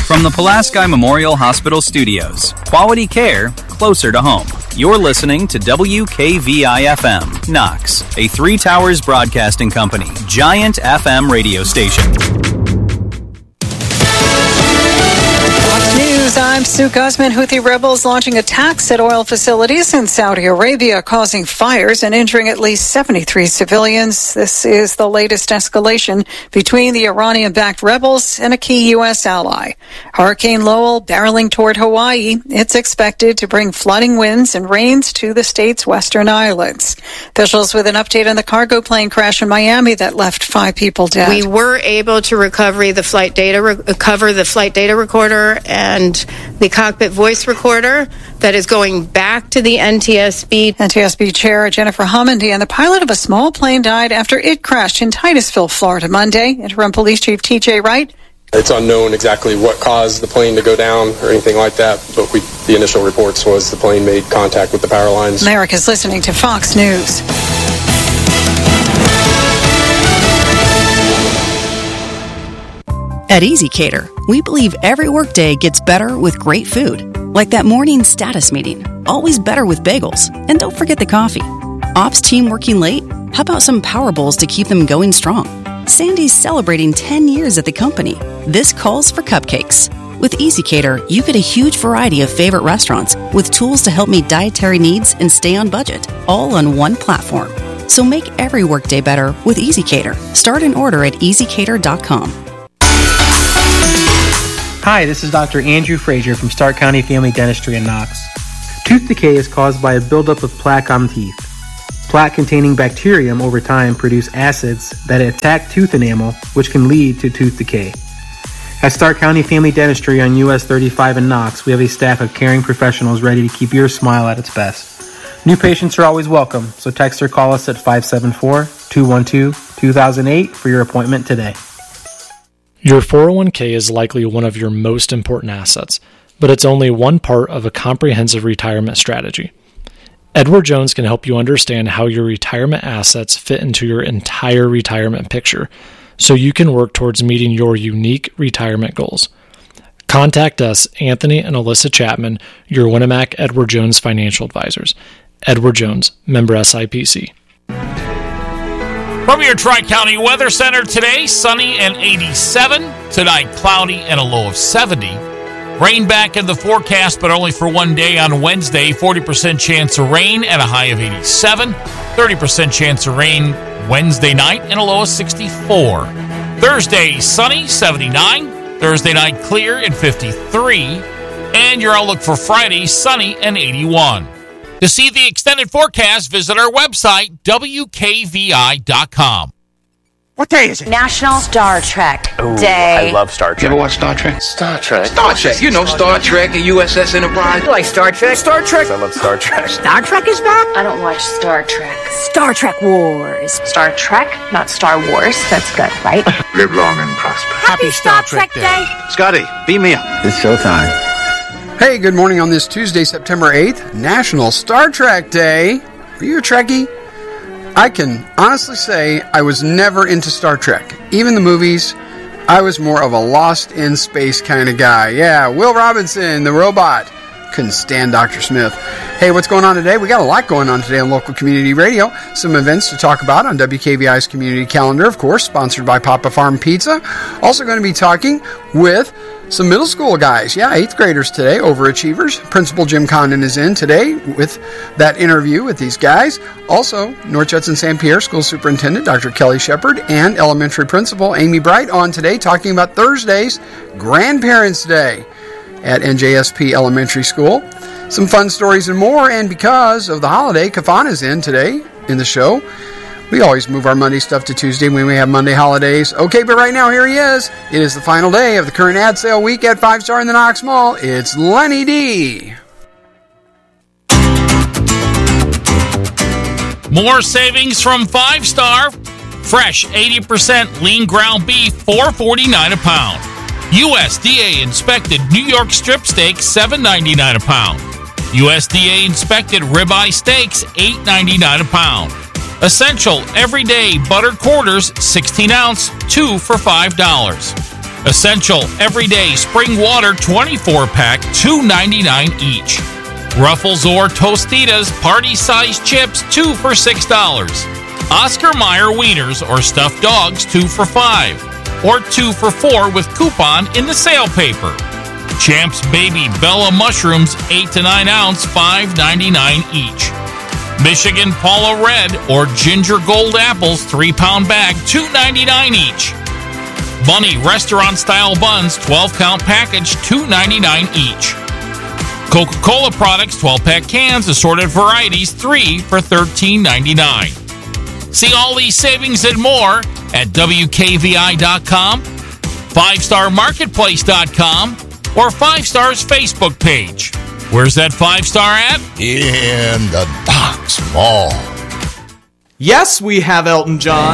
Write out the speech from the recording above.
From the Pulaski Memorial Hospital Studios, quality care closer to home. You're listening to WKVI-FM, Knox, a Three Towers Broadcasting Company, giant FM radio station. News, I'm Sue Guzman. Houthi rebels launching attacks at oil facilities in Saudi Arabia, causing fires and injuring at least 73 civilians. This is the latest escalation between the Iranian-backed rebels and a key U.S. ally. Hurricane Lowell barreling toward Hawaii. It's expected to bring flooding winds and rains to the state's western islands. Officials with an update on the cargo plane crash in Miami that left 5 people dead. We were able to recover the flight data recorder and the cockpit voice recorder that is going back to the NTSB. NTSB Chair Jennifer Homendy and the pilot of a small plane died after it crashed in Titusville, Florida, Monday. Interim Police Chief T.J. Wright. It's unknown exactly what caused the plane to go down or anything like that, but the initial reports was the plane made contact with the power lines. America's listening to Fox News. At ezCater, we believe every workday gets better with great food. Like that morning status meeting, always better with bagels. And don't forget the coffee. Ops team working late? How about some Power Bowls to keep them going strong? Sandy's celebrating 10 years at the company. This calls for cupcakes. With ezCater, you get a huge variety of favorite restaurants with tools to help meet dietary needs and stay on budget, all on one platform. So make every workday better with ezCater. Start an order at ezcater.com. Hi, this is Dr. Andrew Frazier from Stark County Family Dentistry in Knox. Tooth decay is caused by a buildup of plaque on teeth. Plaque-containing bacterium over time produce acids that attack tooth enamel, which can lead to tooth decay. At Stark County Family Dentistry on US 35 in Knox, we have a staff of caring professionals ready to keep your smile at its best. New patients are always welcome, so text or call us at 574-212-2008 for your appointment today. Your 401k is likely one of your most important assets, but it's only one part of a comprehensive retirement strategy. Edward Jones can help you understand how your retirement assets fit into your entire retirement picture, so you can work towards meeting your unique retirement goals. Contact us, Anthony and Alyssa Chapman, your Winnemac Edward Jones financial advisors. Edward Jones, member SIPC. From your Tri-County Weather Center today, sunny and 87. Tonight, cloudy and a low of 70. Rain back in the forecast, but only for one day on Wednesday. 40% chance of rain and a high of 87. 30% chance of rain Wednesday night and a low of 64. Thursday, sunny, 79. Thursday night, clear and 53. And your outlook for Friday, sunny and 81. To see the extended forecast, visit our website, WKVI.com. What day is it? National Star Trek Day. I love Star Trek. You ever watch Star Trek? Star Trek. Star Trek. You know Star Trek and USS Enterprise. You like Star Trek? Star Trek. I love Star Trek. Star Trek is back? I don't watch Star Trek. Star Trek Wars. Star Trek, not Star Wars. That's good, right? Live long and prosper. Happy Star Trek Day. Scotty, beam me up. It's showtime. Hey, good morning on this Tuesday, September 8th, National Star Trek Day. Are you a Trekkie? I can honestly say I was never into Star Trek. Even the movies, I was more of a Lost in Space kind of guy. Yeah, Will Robinson, the robot. Couldn't stand Dr. Smith. Hey, what's going on today? We got a lot going on today on local community radio. Some events to talk about on WKVI's community calendar, of course, sponsored by Papa Farm Pizza. Also going to be talking with some middle school guys. Yeah, 8th graders today, overachievers. Principal Jim Condon is in today with that interview with these guys. Also, North Judson St. Pierre School Superintendent Dr. Kelly Shepard and Elementary Principal Amy Bright on today talking about Thursday's Grandparents' Day at NJSP Elementary School. Some fun stories and more, and because of the holiday, Kafan is in today in the show. We always move our Monday stuff to Tuesday when we have Monday holidays. Okay, but right now, here he is. It is the final day of the current ad sale week at 5 Star in the Knox Mall. It's Lenny D. More savings from 5 Star. Fresh 80% lean ground beef, $4.49 a pound. USDA inspected New York strip steak, $7.99 a pound. USDA inspected ribeye steaks, $8.99 a pound. Essential everyday buttered quarters, 16 ounce, 2 for $5. Essential Everyday Spring Water 24-pack, $2.99 each. Ruffles or Tostitas party-sized chips, 2 for $6. Oscar Mayer Wieners or stuffed dogs, 2 for $5. Or 2 for $4 with coupon in the sale paper. Champs Baby Bella Mushrooms, 8 to 9 ounce, $5.99 each. Michigan Paula Red or Ginger Gold Apples, 3-pound bag, $2.99 each. Bunny restaurant-style buns, 12-count package, $2.99 each. Coca-Cola products, 12-pack cans, assorted varieties, 3 for $13.99. See all these savings and more at WKVI.com, 5starmarketplace.com, or 5Star's Facebook page. Where's that 5-Star at? In the Knox Mall. Yes, we have Elton John.